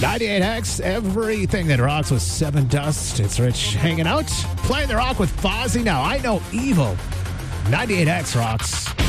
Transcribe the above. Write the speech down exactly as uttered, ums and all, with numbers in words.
ninety-eight X, everything that rocks with Seven Dust. It's Rich hanging out, playing the rock with Fozzy. Now, I know Evil. ninety-eight X rocks.